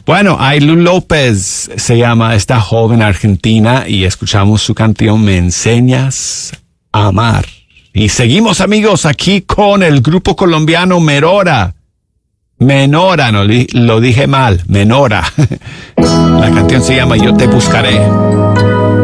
Bueno, Ailú López se llama esta joven argentina y escuchamos su canción Me enseñas a amar. Y seguimos, amigos, aquí con el grupo colombiano Menora. Menora, no lo dije mal, Menora. La canción se llama Yo te buscaré.